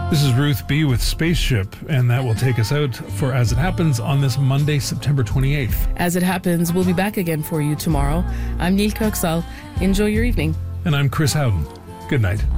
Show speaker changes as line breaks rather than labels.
This is Ruth B. with Spaceship, and that will take us out for As It Happens on this Monday, September 28th.
As It Happens, we'll be back again for you tomorrow. I'm Neil Kirksall. Enjoy your evening.
And I'm Chris Howden. Good night.